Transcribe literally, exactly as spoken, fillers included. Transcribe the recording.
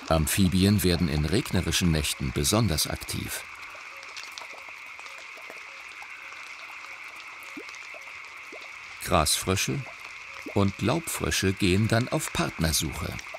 Amphibien werden in regnerischen Nächten besonders aktiv. Grasfrösche und Laubfrösche gehen dann auf Partnersuche.